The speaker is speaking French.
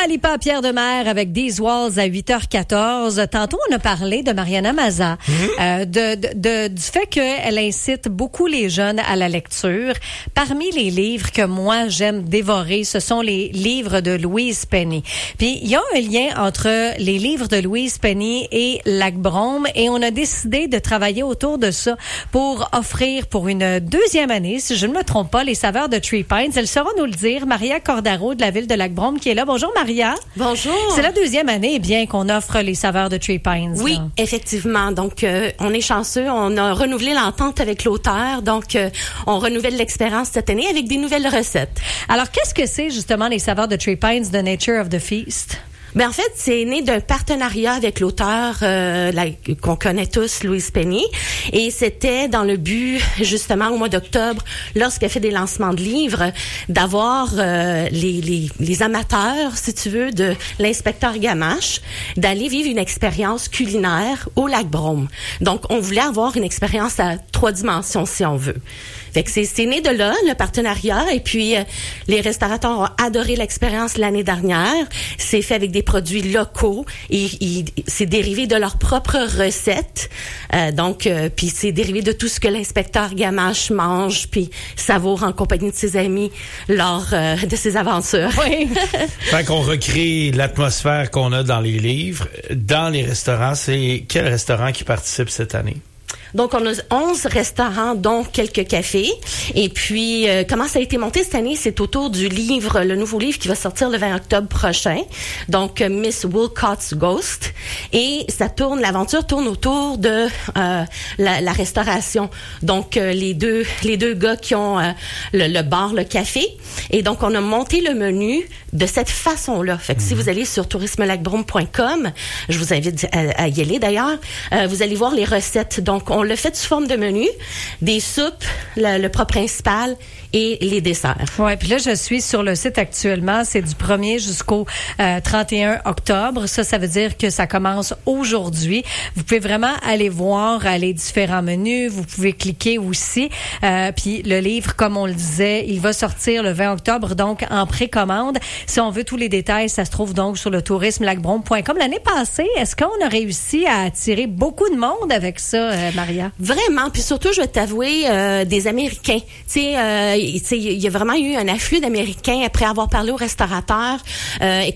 Dua Lipa, Pierre Demers avec These Walls à 8h14. Tantôt, on a parlé de Mariana Maza, du fait qu'elle incite beaucoup les jeunes à la lecture. Parmi les livres que moi, j'aime dévorer, ce sont les livres de Louise Penny. Puis, il y a un lien entre les livres de Louise Penny et Lac Brome et on a décidé de travailler autour de ça pour offrir pour une deuxième année, si je ne me trompe pas, les saveurs de Three Pines. Elle saura nous le dire, Maria Cordaro de la ville de Lac Brome qui est là. Bonjour Maria. Bonjour. C'est la deuxième année bien qu'on offre les saveurs de Three Pines. Oui, là. Effectivement. Donc, on est chanceux. On a renouvelé l'entente avec l'auteur. Donc, on renouvelle l'expérience cette année avec des nouvelles recettes. Alors, qu'est-ce que c'est justement les saveurs de Three Pines, The Nature of the Feast? Ben en fait, c'est né d'un partenariat avec l'auteur qu'on connaît tous, Louise Penny, et c'était dans le but, justement, au mois d'octobre, lorsqu'elle fait des lancements de livres, d'avoir les amateurs, si tu veux, de l'inspecteur Gamache, d'aller vivre une expérience culinaire au Lac Brome. Donc, on voulait avoir une expérience à 3 dimensions, si on veut. Fait que c'est né de là, le partenariat, et puis les restaurateurs ont adoré l'expérience l'année dernière. C'est fait avec des produits locaux et c'est dérivé de leurs propres recettes. Puis c'est dérivé de tout ce que l'inspecteur Gamache mange puis savoure en compagnie de ses amis lors de ses aventures. Oui. Fait qu'on recrée l'atmosphère qu'on a dans les livres, dans les restaurants. C'est quel restaurant qui participe cette année? Donc, on a 11 restaurants, dont quelques cafés. Et puis, comment ça a été monté cette année? C'est autour du livre, le nouveau livre qui va sortir le 20 octobre prochain. Donc, Miss Wilcott's Ghost. Et l'aventure tourne autour de la restauration. Donc, les deux gars qui ont le bar, le café. Et donc, on a monté le menu de cette façon-là. Fait que si vous allez sur tourismelacbrome.com, je vous invite à y aller d'ailleurs, vous allez voir les recettes. Donc, on l'a fait sous forme de menu, des soupes, le plat principal et les desserts. Ouais, puis là, je suis sur le site actuellement. C'est du 1er jusqu'au 31 octobre. Ça veut dire que ça commence aujourd'hui. Vous pouvez vraiment aller voir les différents menus. Vous pouvez cliquer aussi. Puis le livre, comme on le disait, il va sortir le 20 octobre, donc en précommande. Si on veut tous les détails, ça se trouve donc sur le tourismelacbrome.com. L'année passée, est-ce qu'on a réussi à attirer beaucoup de monde avec ça, Maria? Vraiment, puis surtout, je vais t'avouer, des Américains. Tu sais, il y a vraiment eu un afflux d'Américains après avoir parlé aux restaurateurs.